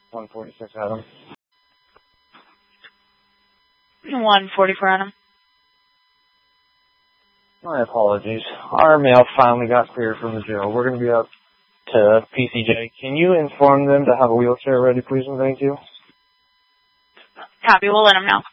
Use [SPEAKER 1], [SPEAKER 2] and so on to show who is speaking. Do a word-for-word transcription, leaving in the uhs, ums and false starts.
[SPEAKER 1] one forty-six Adam.
[SPEAKER 2] one forty-four Adam.
[SPEAKER 1] My apologies. Our mail finally got cleared from the jail. We're going to be up to P C J. Can you inform them to have a wheelchair ready, please, and thank you?
[SPEAKER 2] Copy. We'll let them know.